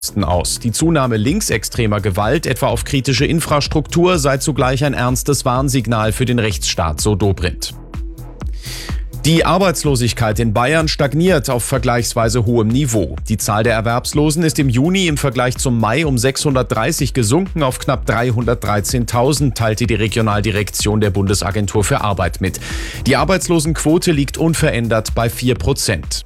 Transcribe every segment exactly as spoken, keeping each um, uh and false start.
aus. Die Zunahme linksextremer Gewalt, etwa auf kritische Infrastruktur, sei zugleich ein ernstes Warnsignal für den Rechtsstaat, so Dobrindt. Die Arbeitslosigkeit in Bayern stagniert auf vergleichsweise hohem Niveau. Die Zahl der Erwerbslosen ist im Juni im Vergleich zum Mai um sechshundertdreißig gesunken auf knapp dreihundertdreizehntausend, teilte die Regionaldirektion der Bundesagentur für Arbeit mit. Die Arbeitslosenquote liegt unverändert bei vier Prozent.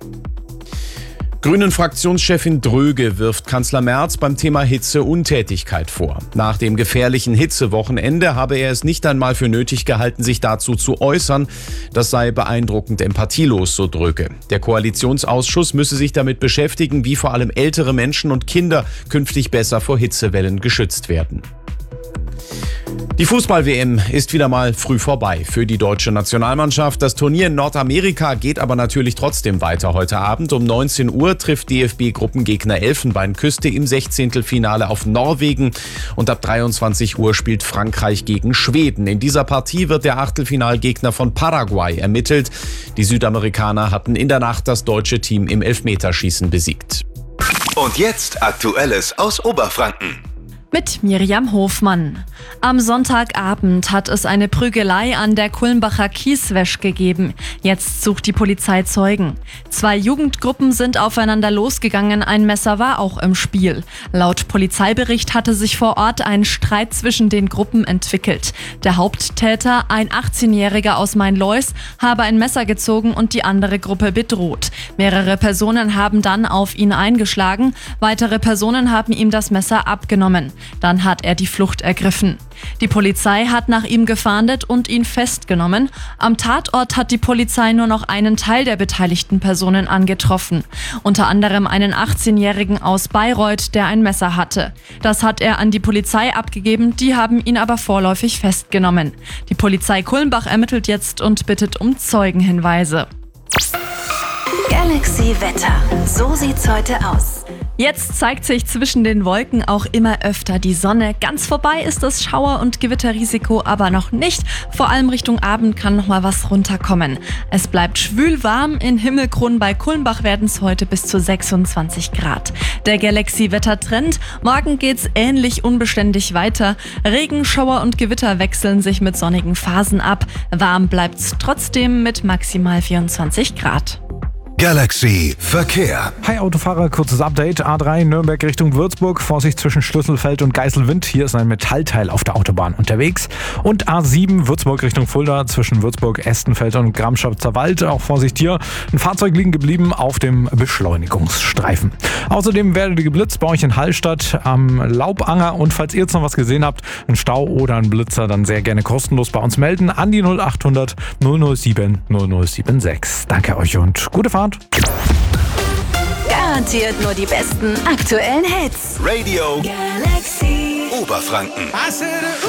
Grünen-Fraktionschefin Dröge wirft Kanzler Merz beim Thema Hitze Untätigkeit vor. Nach dem gefährlichen Hitzewochenende habe er es nicht einmal für nötig gehalten, sich dazu zu äußern. Das sei beeindruckend empathielos, so Dröge. Der Koalitionsausschuss müsse sich damit beschäftigen, wie vor allem ältere Menschen und Kinder künftig besser vor Hitzewellen geschützt werden. Die Fußball-W M ist wieder mal früh vorbei für die deutsche Nationalmannschaft. Das Turnier in Nordamerika geht aber natürlich trotzdem weiter heute Abend. Um neunzehn Uhr trifft D F B-Gruppengegner Elfenbeinküste im Sechzehntelfinale auf Norwegen. Und ab dreiundzwanzig Uhr spielt Frankreich gegen Schweden. In dieser Partie wird der Achtelfinalgegner von Paraguay ermittelt. Die Südamerikaner hatten in der Nacht das deutsche Team im Elfmeterschießen besiegt. Und jetzt Aktuelles aus Oberfranken. Mit Miriam Hofmann. Am Sonntagabend hat es eine Prügelei an der Kulmbacher Kieswäsch gegeben. Jetzt sucht die Polizei Zeugen. Zwei Jugendgruppen sind aufeinander losgegangen, ein Messer war auch im Spiel. Laut Polizeibericht hatte sich vor Ort ein Streit zwischen den Gruppen entwickelt. Der Haupttäter, ein achtzehnjähriger aus Mainlois, habe ein Messer gezogen und die andere Gruppe bedroht. Mehrere Personen haben dann auf ihn eingeschlagen, weitere Personen haben ihm das Messer abgenommen. Dann hat er die Flucht ergriffen. Die Polizei hat nach ihm gefahndet und ihn festgenommen. Am Tatort hat die Polizei nur noch einen Teil der beteiligten Personen angetroffen. Unter anderem einen achtzehnjährigen aus Bayreuth, der ein Messer hatte. Das hat er an die Polizei abgegeben, die haben ihn aber vorläufig festgenommen. Die Polizei Kulmbach ermittelt jetzt und bittet um Zeugenhinweise. Galaxy Wetter. So sieht's heute aus. Jetzt zeigt sich zwischen den Wolken auch immer öfter die Sonne. Ganz vorbei ist das Schauer- und Gewitterrisiko aber noch nicht. Vor allem Richtung Abend kann noch mal was runterkommen. Es bleibt schwül warm. In Himmelkron bei Kulmbach werden es heute bis zu sechsundzwanzig Grad. Der Galaxy-Wettertrend. Morgen geht's ähnlich unbeständig weiter. Regen, Schauer und Gewitter wechseln sich mit sonnigen Phasen ab. Warm bleibt's trotzdem mit maximal vierundzwanzig Grad. Galaxy Verkehr. Hi Autofahrer, kurzes Update. A drei Nürnberg Richtung Würzburg. Vorsicht zwischen Schlüsselfeld und Geiselwind. Hier ist ein Metallteil auf der Autobahn unterwegs. Und A sieben Würzburg Richtung Fulda zwischen Würzburg, Estenfeld und Gramschatzer Wald. Auch Vorsicht hier. Ein Fahrzeug liegen geblieben auf dem Beschleunigungsstreifen. Außerdem werdet ihr geblitzt bei euch in Hallstatt am Laubanger. Und falls ihr jetzt noch was gesehen habt, einen Stau oder einen Blitzer, dann sehr gerne kostenlos bei uns melden. An die null acht hundert null null sieben null null sieben sechs. Danke euch und gute Fahrt. Garantiert nur die besten aktuellen Hits. Radio Galaxy Oberfranken.